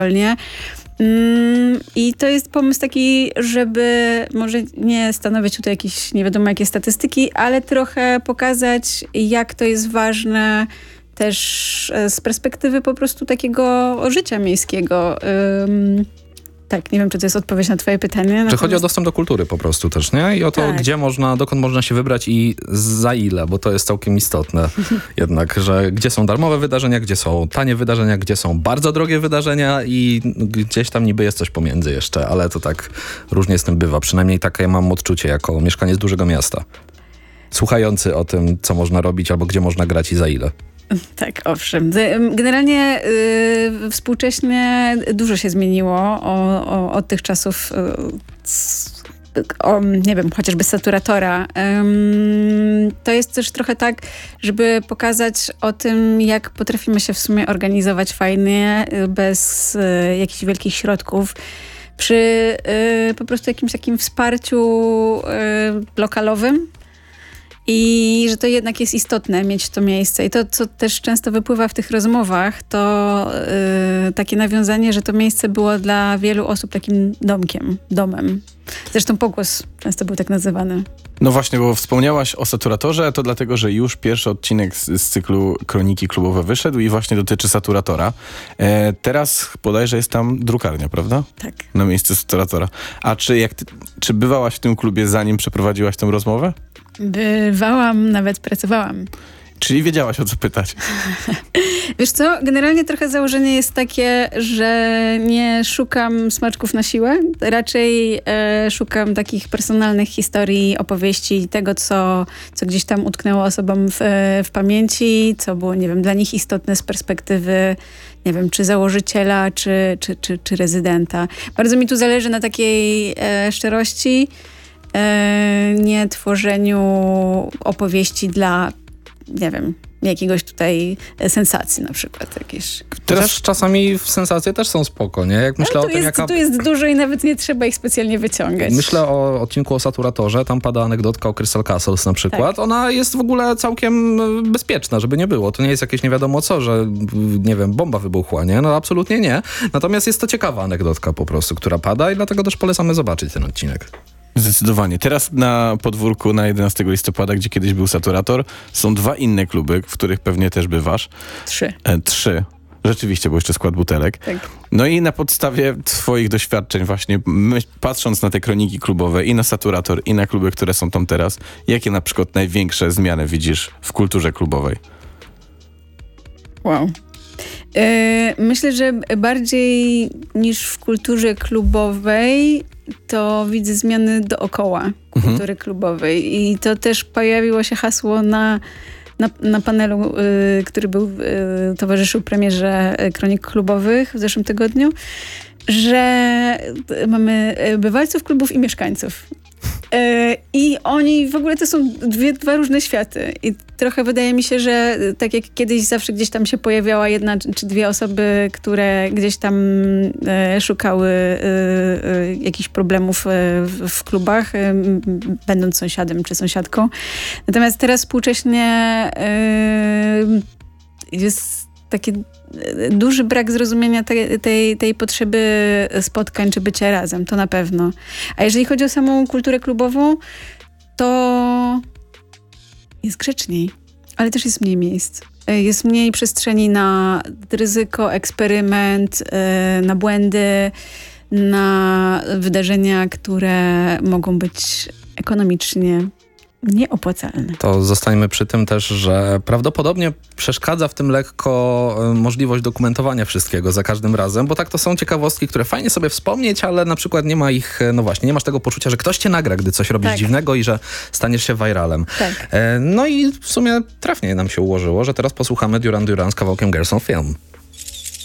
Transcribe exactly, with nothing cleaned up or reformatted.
I to jest pomysł taki, żeby może nie stanowić tutaj jakieś nie wiadomo jakie statystyki, ale trochę pokazać, jak to jest ważne też z perspektywy po prostu takiego życia miejskiego. Tak, nie wiem, czy to jest odpowiedź na twoje pytanie. Czy natomiast... chodzi o dostęp do kultury po prostu też, nie? I o to, tak. gdzie można, dokąd można się wybrać i za ile, bo to jest całkiem istotne jednak, że gdzie są darmowe wydarzenia, gdzie są tanie wydarzenia, gdzie są bardzo drogie wydarzenia i gdzieś tam niby jest coś pomiędzy jeszcze, ale to tak różnie z tym bywa. Przynajmniej takie mam odczucie jako mieszkaniec dużego miasta. Słuchający o tym, co można robić albo gdzie można grać i za ile. Tak, owszem. Generalnie yy, współcześnie dużo się zmieniło o, o, od tych czasów, yy, o, nie wiem, chociażby Saturatora. Yy, to jest też trochę tak, żeby pokazać o tym, jak potrafimy się w sumie organizować fajnie, bez yy, jakichś wielkich środków. Przy yy, po prostu jakimś takim wsparciu yy, lokalowym. I że to jednak jest istotne mieć to miejsce. I to, co też często wypływa w tych rozmowach, to yy, takie nawiązanie, że to miejsce było dla wielu osób takim domkiem, domem. Zresztą Pogłos często był tak nazywany. No właśnie, bo wspomniałaś o Saturatorze, to dlatego, że już pierwszy odcinek z, z cyklu Kroniki Klubowe wyszedł i właśnie dotyczy Saturatora. E, teraz bodajże jest tam drukarnia, prawda? Tak. Na miejsce Saturatora. A czy, jak ty, czy bywałaś w tym klubie, zanim przeprowadziłaś tę rozmowę? Bywałam, nawet pracowałam. Czyli wiedziałaś, o co pytać. Wiesz co, generalnie trochę założenie jest takie, że nie szukam smaczków na siłę. Raczej e, szukam takich personalnych historii, opowieści, tego, co, co gdzieś tam utknęło osobom w, w pamięci, co było, nie wiem, dla nich istotne z perspektywy, nie wiem, czy założyciela, czy, czy, czy, czy rezydenta. Bardzo mi tu zależy na takiej e, szczerości, e, nie tworzeniu opowieści dla, nie wiem, jakiegoś tutaj sensacji na przykład jakieś. Teraz Chociaż czasami sensacje też są spoko, nie? Jak myślę Ale tu, o tym, jest, jaka... tu jest dużo i nawet nie trzeba ich specjalnie wyciągać. Myślę o odcinku o Saturatorze, tam pada anegdotka o Crystal Castles na przykład. Tak. Ona jest w ogóle całkiem bezpieczna, żeby nie było. To nie jest jakieś nie wiadomo co, że nie wiem, bomba wybuchła, nie? No absolutnie nie. Natomiast jest to ciekawa anegdotka po prostu, która pada i dlatego też polecamy zobaczyć ten odcinek. Zdecydowanie. Teraz na podwórku na jedenastego listopada, gdzie kiedyś był Saturator, są dwa inne kluby, w których pewnie też bywasz. Trzy. E, trzy. Rzeczywiście, bo jeszcze skład butelek. Tak. No i na podstawie twoich doświadczeń właśnie, my, patrząc na te kroniki klubowe i na Saturator i na kluby, które są tam teraz, jakie na przykład największe zmiany widzisz w kulturze klubowej? Wow. Myślę, że bardziej niż w kulturze klubowej to widzę zmiany dookoła kultury mhm. klubowej i to też pojawiło się hasło na, na, na panelu, y, który był, y, towarzyszył premierze Kronik Klubowych w zeszłym tygodniu, że mamy bywalców klubów i mieszkańców. I oni w ogóle to są dwie, dwa różne światy i trochę wydaje mi się, że tak jak kiedyś zawsze gdzieś tam się pojawiała jedna czy dwie osoby, które gdzieś tam e, szukały e, e, jakichś problemów e, w, w klubach, e, będąc sąsiadem czy sąsiadką. Natomiast teraz współcześnie e, jest taki duży brak zrozumienia tej, tej, tej potrzeby spotkań czy bycia razem, to na pewno. A jeżeli chodzi o samą kulturę klubową, to jest grzeczniej, ale też jest mniej miejsc. Jest mniej przestrzeni na ryzyko, eksperyment, na błędy, na wydarzenia, które mogą być ekonomicznie nieopłacalne. To zostańmy przy tym też, że prawdopodobnie przeszkadza w tym lekko możliwość dokumentowania wszystkiego za każdym razem, bo tak to są ciekawostki, które fajnie sobie wspomnieć, ale na przykład nie ma ich, no właśnie, nie masz tego poczucia, że ktoś cię nagra, gdy coś robisz tak. dziwnego i że staniesz się viralem. Tak. No i w sumie trafnie nam się ułożyło, że teraz posłuchamy Duran Duran z kawałkiem Girls on Film.